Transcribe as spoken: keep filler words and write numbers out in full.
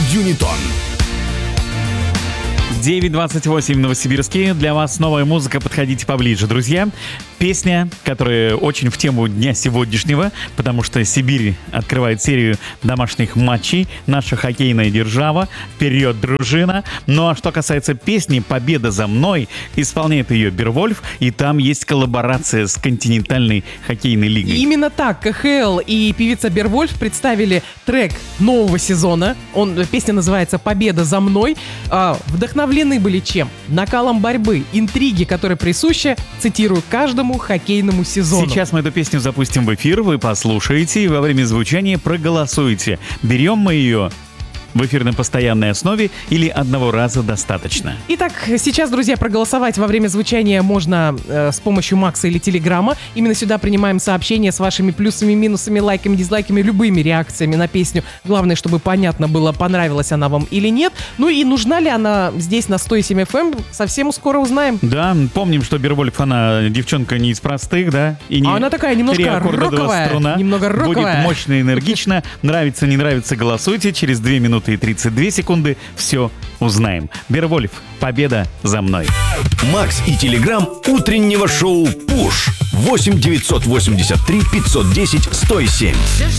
Юнитон. девять двадцать восемь в Новосибирске. Для вас новая музыка. Подходите поближе, друзья. Песня, которая очень в тему дня сегодняшнего, потому что Сибирь открывает серию домашних матчей. Наша хоккейная держава. Вперед, дружина. Ну а что касается песни «Победа за мной», исполняет ее Бервольф, и там есть коллаборация с континентальной хоккейной лигой. Именно так ка ха эл и певица Бервольф представили трек нового сезона. Он, песня называется «Победа за мной». А, вдохновлены были чем? Накалом борьбы, интриги, которые присущи, цитирую, каждому хоккейному сезону. Сейчас мы эту песню запустим в эфир, вы послушаете и во время звучания проголосуете. Берем мы ее в эфир на постоянной основе или одного раза достаточно? Итак, сейчас, друзья, проголосовать во время звучания можно э, с помощью Макса или Телеграма. Именно сюда принимаем сообщения с вашими плюсами, минусами, лайками, дизлайками, любыми реакциями на песню. Главное, чтобы понятно было, понравилась она вам или нет. Ну и нужна ли она здесь на сто семь эф эм, совсем скоро узнаем. Да, помним, что Бервольф, она девчонка не из простых, да? И не а она такая немножко роковая, струна. немного роковая. Будет мощно, энергично. Нравится, не нравится, голосуйте. Через две минуты и тридцать две секунды все узнаем. Бервольф, победа за мной. Макс и Телеграм утреннего шоу «Пуш». восемь девятьсот восемьдесят три пятьсот десять сто семь.